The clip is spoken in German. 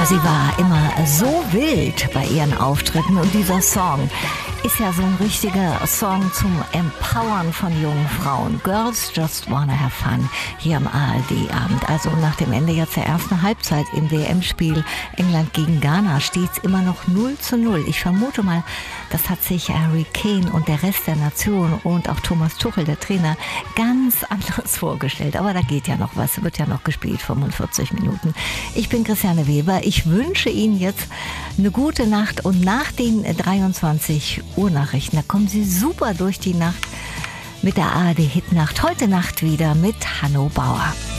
Sie war immer so wild bei ihren Auftritten und dieser Song ist ja so ein richtiger Song zum Empowern von jungen Frauen. Girls Just Wanna Have Fun hier am ARD-Abend. Also nach dem Ende jetzt der ersten Halbzeit im WM-Spiel England gegen Ghana steht es immer noch 0:0. Ich vermute mal, das hat sich Harry Kane und der Rest der Nation und auch Thomas Tuchel, der Trainer, ganz anderes vorgestellt. Aber da geht ja noch was, wird ja noch gespielt, 45 Minuten. Ich bin Christiane Weber. Ich wünsche Ihnen jetzt eine gute Nacht und nach den 23 Uhr Nachrichten, da kommen Sie super durch die Nacht mit der ARD Hitnacht. Heute Nacht wieder mit Hanno Bauer.